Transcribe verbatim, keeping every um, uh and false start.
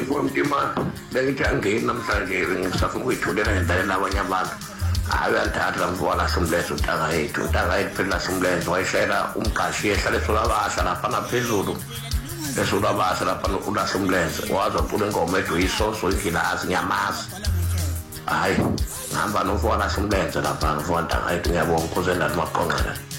Mtima bengithi angeni namhlanje ngisafuna ukuyithulela ngendlela abanye abantu hayi uyalithatha lamvula somlezo untanga yethu untanga yethu phela somlezo wayishayela umqashi ehlala esolabasha lapha ngaphezulu esolabasha lapha nokula somlezo wazi ucula ingoma ethi uyisoso igilazi nyamazi hayi ngihamba nomfowala somlezo lapha ngifona untanga yethu ngiyabonga ukuzenda maqongqela